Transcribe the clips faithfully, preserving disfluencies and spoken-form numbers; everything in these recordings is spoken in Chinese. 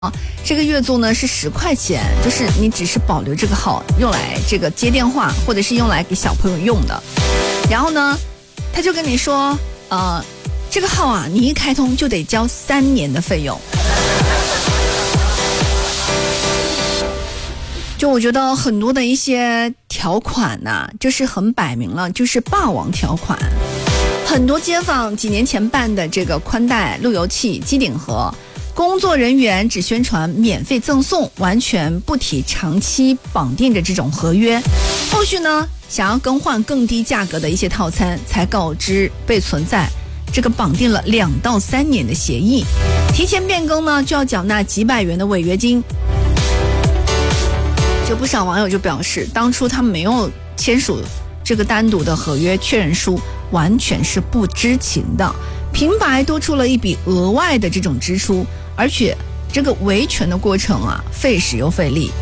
这个月租呢是十块钱，就是你只是保留这个号用来这个接电话，或者是用来给小朋友用的。然后呢，他就跟你说，呃，这个号啊，你一开通就得交三年的费用。就我觉得很多的一些条款呐、啊，就是很摆明了，就是霸王条款。很多街坊几年前办的这个宽带、路由器、机顶盒。工作人员只宣传免费赠送，完全不提长期绑定的这种合约。后续呢，想要更换更低价格的一些套餐，才告知被存在这个绑定了两到三年的协议，提前变更呢就要缴纳几百元的违约金。就不少网友就表示，当初他们没有签署这个单独的合约确认书，完全是不知情的，平白多出了一笔额外的这种支出，而且这个维权的过程啊，费时又费力。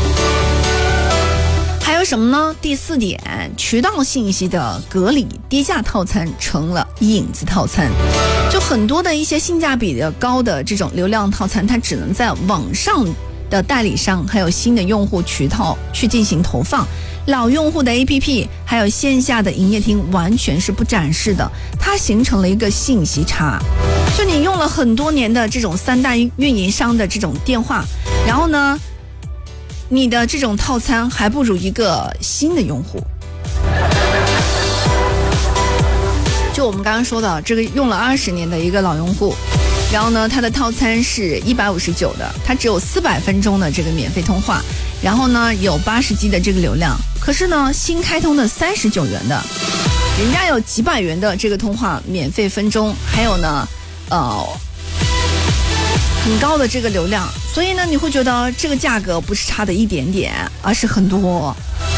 还有什么呢？第四点，渠道信息的隔离，低价套餐成了影子套餐。就很多的一些性价比的高的这种流量套餐，它只能在网上的代理商还有新的用户渠道去进行投放，老用户的 A P P 还有线下的营业厅完全是不展示的，它形成了一个信息差。就你用了很多年的这种三大运营商的这种电话，然后呢，你的这种套餐还不如一个新的用户。就我们刚刚说的这个用了二十年的一个老用户，然后呢，它的套餐是一百五十九的，它只有四百分钟的这个免费通话，然后呢有八十 G 的这个流量。可是呢，新开通的三十九元的，人家有几百元的这个通话免费分钟，还有呢，呃，很高的这个流量。所以呢，你会觉得这个价格不是差的一点点，而是很多。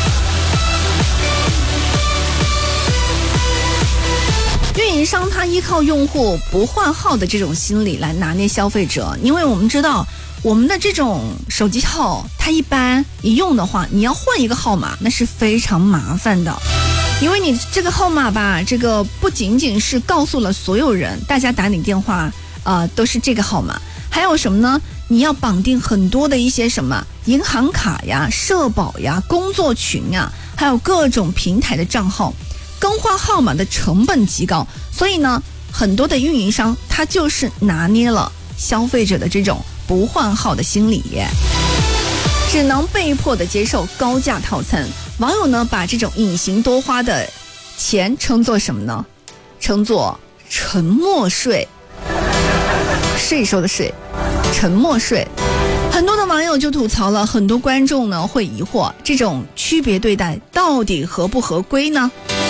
运营商他依靠用户不换号的这种心理来拿捏消费者，因为我们知道我们的这种手机号，它一般一用的话，你要换一个号码那是非常麻烦的，因为你这个号码吧，这个不仅仅是告诉了所有人，大家打你电话呃都是这个号码，还有什么呢？你要绑定很多的一些什么银行卡呀、社保呀、工作群呀，还有各种平台的账号。更换号码的成本极高，所以呢，很多的运营商他就是拿捏了消费者的这种不换号的心理，只能被迫的接受高价套餐。网友呢把这种隐形多花的钱称作什么呢？称作沉默税，税收的税，沉默税。很多的网友就吐槽了，很多观众呢会疑惑，这种区别对待到底合不合规呢？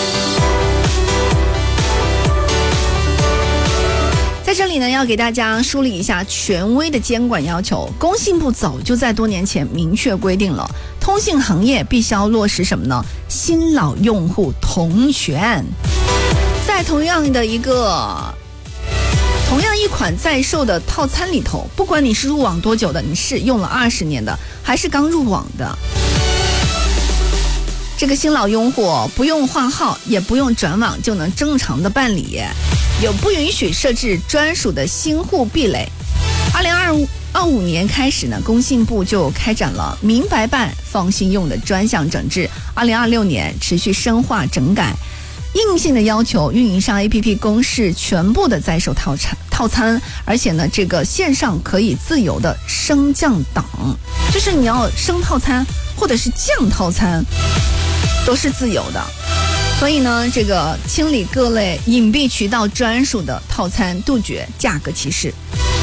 在这里呢，要给大家梳理一下权威的监管要求。工信部早就在多年前明确规定了，通信行业必须要落实什么呢？新老用户同权。在同样的一个同样一款在售的套餐里头，不管你是入网多久的，你是用了二十年的，还是刚入网的，这个新老用户不用换号，也不用转网就能正常的办理，有不允许设置专属的新户壁垒。二零二五年开始呢，工信部就开展了明白办放心用的专项整治。二零二六年持续深化整改，硬性的要求运营商 A P P 公示全部的在售套餐套餐，而且呢，这个线上可以自由的升降档，就是你要升套餐或者是降套餐，都是自由的。所以呢，这个清理各类隐蔽渠道专属的套餐，杜绝价格歧视。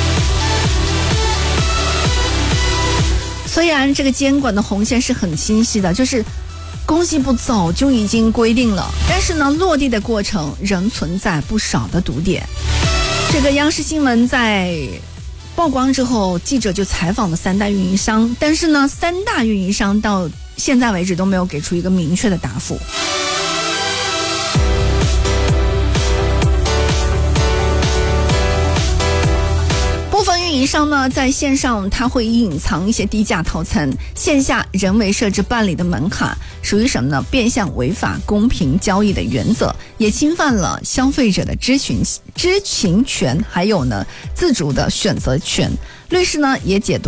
虽然这个监管的红线是很清晰的，就是工信部早就已经规定了，但是呢，落地的过程仍存在不少的堵点。这个央视新闻在曝光之后，记者就采访了三大运营商，但是呢，三大运营商到现在为止都没有给出一个明确的答复。部分运营商呢，在线上它会隐藏一些低价套餐，线下人为设置办理的门槛，属于什么呢？变相违反公平交易的原则，也侵犯了消费者的知情知情权，还有呢自主的选择权。 律师呢也解读